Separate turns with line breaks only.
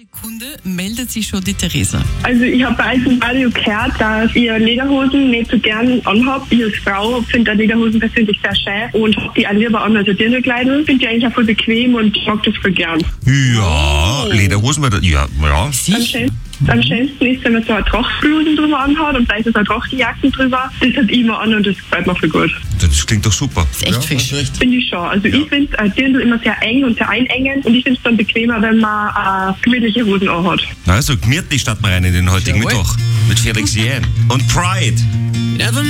Sekunde meldet sich schon die Theresa.
Also ich habe bei euch im Radio gehört, dass ihr Lederhosen nicht so gern anhabt. Ich als Frau finde Lederhosen persönlich sehr schön und hab die auch lieber an als Dirndlkleidung. Finde die eigentlich auch voll bequem und mag das voll gern.
Ja, Lederhosen, ja.
Am schönsten ist, wenn man so eine Trachtblusen drüber anhat und vielleicht so eine Trachtenjacken drüber. Das hat immer an und das gefällt mir voll gut.
Das klingt doch super.
Das ist echt frisch.
Finde ich schon. Also ich finde Dirndl immer sehr eng und sehr einengend und ich finde es dann bequemer, wenn man gemütliche Hosen anhat.
Also gemütlich starten wir rein in den heutigen Mittwoch mit Felix Jähn und Pride.